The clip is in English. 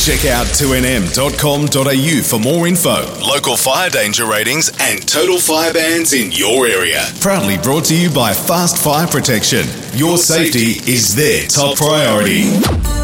Check out 2nm.com.au for more info, local fire danger ratings and total fire bans in your area. Proudly brought to you by Fast Fire Protection. Your safety is their top priority.